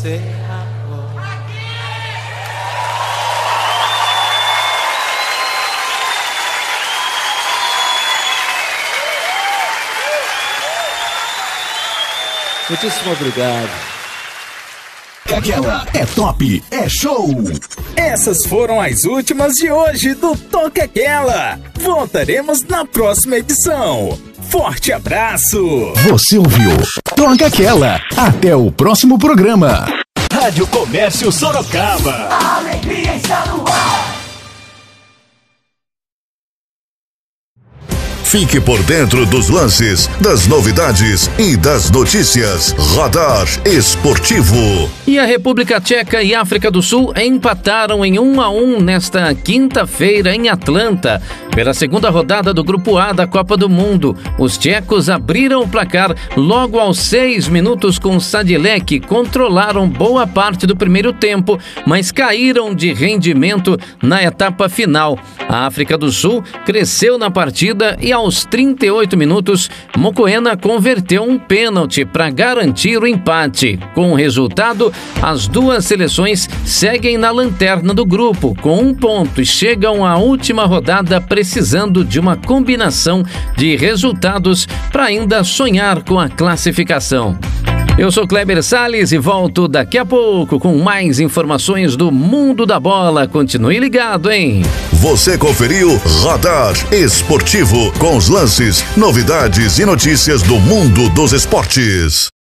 você amou. Muitíssimo obrigado. Aquela é top, é show. Essas foram as últimas de hoje do Toca Aquela. Voltaremos na próxima edição. Forte abraço. Você ouviu Toca Aquela. Até o próximo programa. Rádio Comércio Sorocaba. A alegria está no ar. Fique por dentro dos lances, das novidades e das notícias. Radar Esportivo. E a República Tcheca e África do Sul empataram em 1-1 nesta quinta-feira em Atlanta. Pela segunda rodada do Grupo A da Copa do Mundo, os tchecos abriram o placar logo aos 6 minutos com Sadilek, que controlaram boa parte do primeiro tempo, mas caíram de rendimento na etapa final. A África do Sul cresceu na partida e aos 38 minutos, Mokoena converteu um pênalti para garantir o empate. Com o resultado, as duas seleções seguem na lanterna do grupo, com 1 ponto e chegam à última rodada precisando de uma combinação de resultados para ainda sonhar com a classificação. Eu sou Kleber Salles e volto daqui a pouco com mais informações do mundo da bola. Continue ligado, hein? Você conferiu Radar Esportivo com os lances, novidades e notícias do mundo dos esportes.